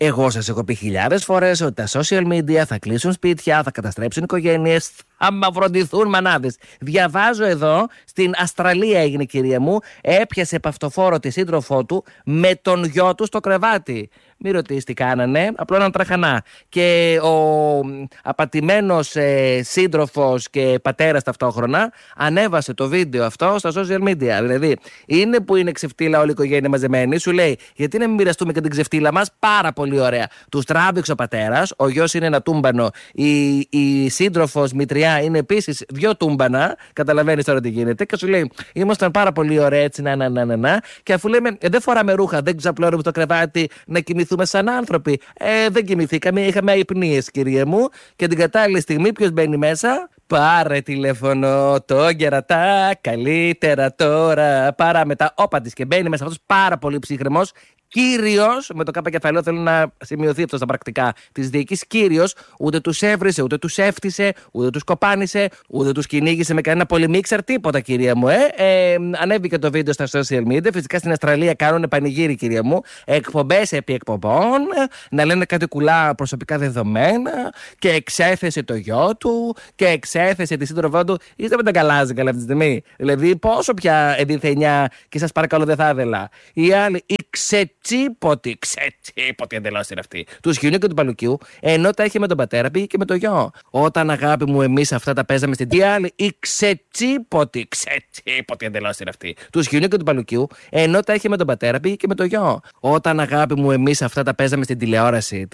Εγώ σας έχω πει χιλιάδες φορές ότι τα social media θα κλείσουν σπίτια, θα καταστρέψουν οικογένειες, θα μαυροντηθούν μανάδες. Διαβάζω εδώ, στην Αυστραλία έγινε, κυρία μου, έπιασε επαυτοφόρο τη σύντροφό του με τον γιο του στο κρεβάτι. Μην ρωτήσεις τι κάνανε, απλό έναν τραχανά. Και ο απατημένος σύντροφος και πατέρας ταυτόχρονα ανέβασε το βίντεο αυτό στα social media. Δηλαδή, είναι που είναι ξεφτύλα όλη η οικογένεια μαζεμένη, σου λέει, γιατί να μην μοιραστούμε και την ξεφτύλα μας, πάρα πολύ ωραία. Τους τράβηξε ο πατέρας, ο γιος είναι ένα τούμπανο, η σύντροφος μητριά είναι επίσης δυο τούμπανα, καταλαβαίνεις τώρα τι γίνεται, και σου λέει, ήμασταν πάρα πολύ ωραία έτσι, να. Και αφού λέμε, δεν φοράμε ρούχα, δεν ξαπλώνουμε στο κρεβάτι να κοιμηθούμε σαν άνθρωποι. Δεν κοιμηθήκαμε, είχαμε αϊπνίες, κύριε μου, και την κατάλληλη στιγμή ποιος μπαίνει μέσα? Πάρε τηλέφωνο, το κερατά, καλύτερα τώρα. Παρά μετά, όπαντης, και μπαίνει μέσα αυτός πάρα πολύ ψύχρεμος. Κύριος, με το κάπα κεφαλαίο, θέλω να σημειωθεί αυτό στα πρακτικά της δίκης. Κύριος, ούτε τους έβρισε, ούτε τους έφτισε, ούτε τους κοπάνισε, ούτε τους κυνήγησε με κανένα πολυμίξερ, τίποτα, κυρία μου. Ανέβηκε το βίντεο στα social media. Φυσικά στην Αυστραλία κάνουν πανηγύρι, κυρία μου. Εκπομπές επί εκπομπών, να λένε κάτι κουλά προσωπικά δεδομένα, και εξέθεσε το γιο του, και εξέθεσε τη σύντροφό του. Είστε με τα καλάζει καλά αυτή τη στιγμή. Δηλαδή, πόσο πια ενδιθενιά, και σας παρακαλώ δεν θα ήθελα. Οι άλλοι, οι ξετσίποτοι εντελώς είναι αυτοί, του Χιουνιού και του Παλουκιού, ενώ τα είχε με τον πατέρα, πήγε και με το γιο. Όταν, αγάπη μου, εμείς αυτά τα παίζαμε στην τηλεόραση, οι ξετσίποτοι εντελώς είναι αυτοί, του Χιουνιού και του Παλουκιού, ενώ τα είχε με τον πατέρα, πήγε και με το γιο. Όταν, αγάπη μου, εμείς αυτά τα παίζαμε στην τηλεόραση.